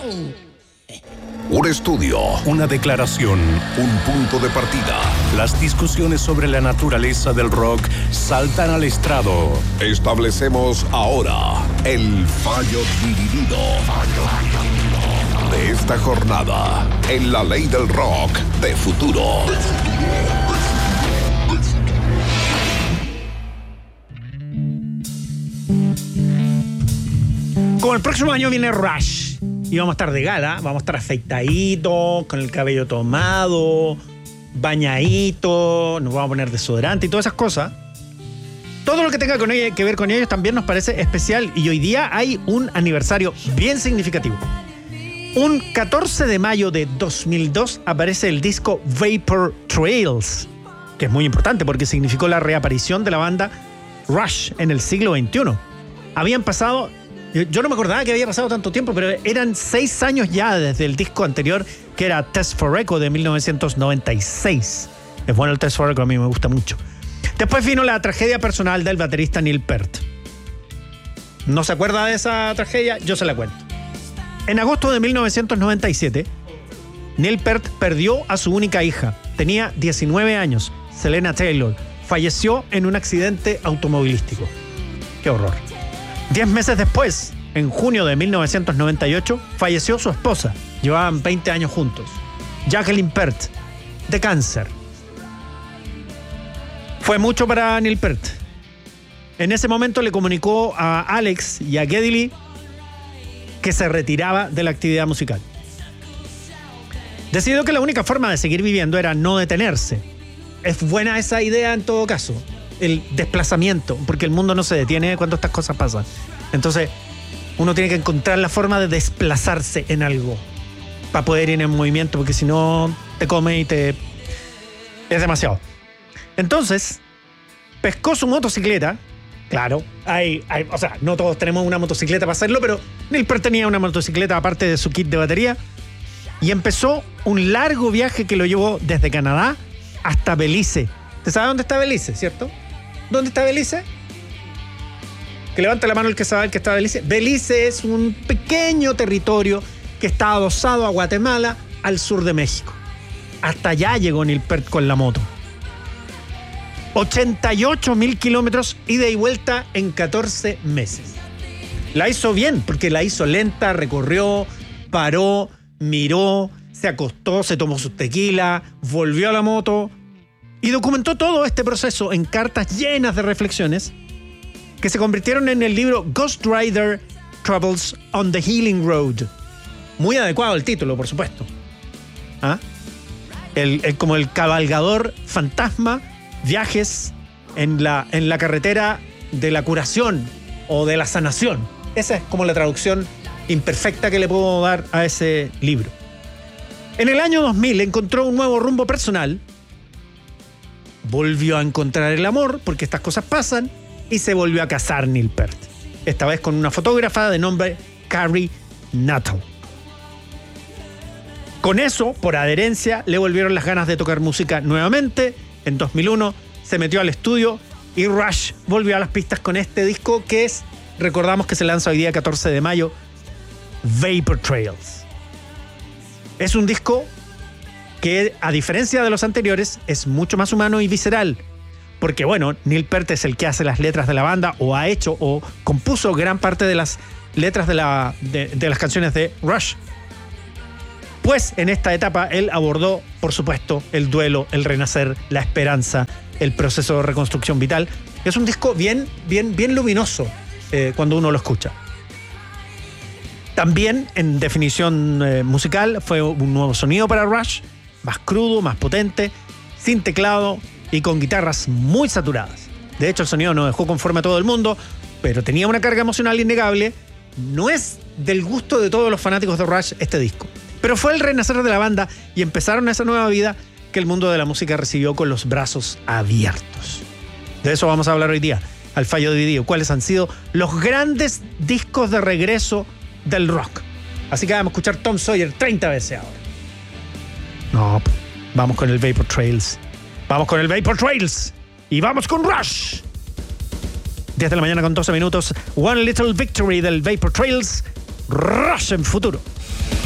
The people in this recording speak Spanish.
Un estudio, una declaración, un punto de partida. Las discusiones sobre la naturaleza del rock saltan al estrado. Establecemos ahora el fallo dividido de esta jornada en la ley del rock de futuro. Como el próximo año viene Rush y vamos a estar de gala, vamos a estar afeitaditos, con el cabello tomado, bañadito, nos vamos a poner desodorante y todas esas cosas. Todo lo que tenga que ver con ellos también nos parece especial y hoy día hay un aniversario bien significativo. Un 14 de mayo de 2002 aparece el disco Vapor Trails, que es muy importante porque significó la reaparición de la banda Rush en el siglo XXI. Habían pasado... Yo no me acordaba que había pasado tanto tiempo, pero eran 6 años ya desde el disco anterior, que era Test for Echo de 1996. Es bueno el Test for Echo, a mí me gusta mucho. Después vino la tragedia personal del baterista Neil Peart. ¿No se acuerda de esa tragedia? Yo se la cuento. En agosto de 1997, Neil Peart perdió a su única hija. Tenía 19 años, Selena Taylor. Falleció en un accidente automovilístico. ¡Qué horror! 10 meses después, en junio de 1998, falleció su esposa. Llevaban 20 años juntos. Jacqueline Peart, de cáncer. Fue mucho para Neil Peart. En ese momento le comunicó a Alex y a Geddy Lee que se retiraba de la actividad musical. Decidió que la única forma de seguir viviendo era no detenerse. Es buena esa idea en todo caso. El desplazamiento, porque el mundo no se detiene cuando estas cosas pasan. Entonces, uno tiene que encontrar la forma de desplazarse en algo para poder ir en movimiento, porque si no te come y es demasiado. Entonces, pescó su motocicleta. Claro, o sea, no todos tenemos una motocicleta para hacerlo, pero Neil Peart tenía una motocicleta aparte de su kit de batería y empezó un largo viaje que lo llevó desde Canadá hasta Belice. ¿Usted sabe dónde está Belice, cierto? ¿Dónde está Belice? Que levanta la mano el que sabe que está Belice. Belice es un pequeño territorio que está adosado a Guatemala, al sur de México. Hasta allá llegó Neil Peart con la moto. 88.000 kilómetros ida y vuelta en 14 meses. La hizo bien, porque la hizo lenta, recorrió, paró, miró, se acostó, se tomó su tequila, volvió a la moto y documentó todo este proceso en cartas llenas de reflexiones que se convirtieron en el libro Ghost Rider Travels on the Healing Road. Muy adecuado el título, por supuesto. ¿Ah? Como el cabalgador fantasma, viajes en la carretera de la curación o de la sanación. Esa es como la traducción imperfecta que le puedo dar a ese libro. En el año 2000 encontró un nuevo rumbo personal. Volvió a encontrar el amor, porque estas cosas pasan, y se volvió a casar Neil Peart. Esta vez con una fotógrafa de nombre Carrie Nuttall. Con eso, por adherencia, le volvieron las ganas de tocar música nuevamente. En 2001 se metió al estudio y Rush volvió a las pistas con este disco que es, recordamos que se lanza hoy día 14 de mayo, Vapor Trails. Es un disco que, a diferencia de los anteriores, es mucho más humano y visceral. Porque, bueno, Neil Peart es el que hace las letras de la banda, o ha hecho o compuso gran parte de las letras de las canciones de Rush. Pues en esta etapa él abordó, por supuesto, el duelo, el renacer, la esperanza, el proceso de reconstrucción vital. Es un disco bien luminoso cuando uno lo escucha. También, en definición musical, fue un nuevo sonido para Rush, más crudo, más potente, sin teclado y con guitarras muy saturadas. De hecho, el sonido no dejó conforme a todo el mundo, pero tenía una carga emocional innegable. No es del gusto de todos los fanáticos de Rush este disco, pero fue el renacer de la banda y empezaron esa nueva vida que el mundo de la música recibió con los brazos abiertos. De eso vamos a hablar hoy día, al fallo dividido. ¿Cuáles han sido los grandes discos de regreso del rock? Así que vamos a escuchar Tom Sawyer 30 veces ahora. No, vamos con el Vapor Trails. Vamos con el Vapor Trails. Y vamos con Rush. 10 de la mañana con 12 minutos. One Little Victory del Vapor Trails. Rush en futuro.